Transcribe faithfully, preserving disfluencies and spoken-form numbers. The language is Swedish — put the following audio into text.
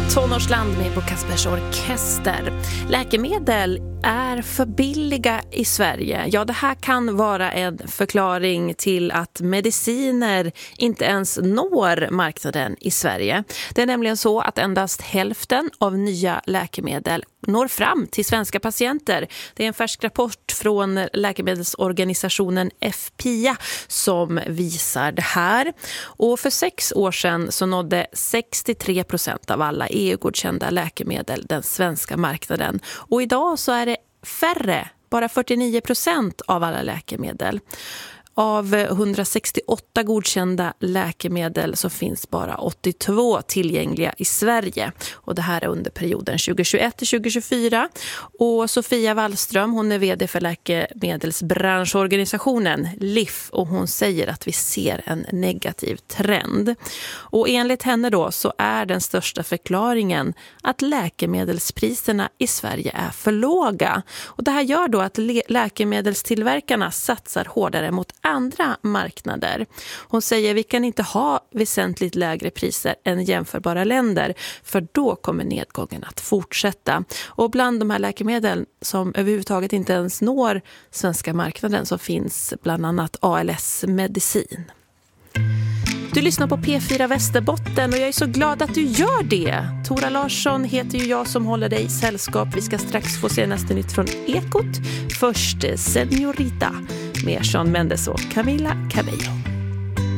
Tonårsland med Bo Kaspers Orkester. Läkemedel är för billiga i Sverige. Ja, det här kan vara en förklaring till att mediciner inte ens når marknaden i Sverige. Det är nämligen så att endast hälften av nya läkemedel når fram till svenska patienter. Det är en färsk rapport från läkemedelsorganisationen F P I A som visar det här. Och för sex år sedan så nådde sextiotre procent av alla E U-godkända läkemedel den svenska marknaden. Och idag så är det färre, bara fyrtionio procent av alla läkemedel. Av hundrasextioåtta godkända läkemedel så finns bara åttiotvå tillgängliga i Sverige. Och det här är under perioden tjugohundratjugoett till tjugohundratjugofyra. Och Sofia Wallström, hon är vd för läkemedelsbranschorganisationen L I F. Och hon säger att vi ser en negativ trend. Och enligt henne då så är den största förklaringen att läkemedelspriserna i Sverige är för låga. Och det här gör då att lä- läkemedelstillverkarna satsar hårdare mot andra marknader. Hon säger vi kan inte ha väsentligt lägre priser än jämförbara länder för då kommer nedgången att fortsätta. Och bland de här läkemedel som överhuvudtaget inte ens når svenska marknaden så finns bland annat A L S-medicin. Du lyssnar på P fyra Västerbotten och jag är så glad att du gör det. Tora Larsson heter ju jag som håller dig i sällskap. Vi ska strax få senaste nytt från Ekot. Först Senorita med Shawn Mendes och Camila Cabello.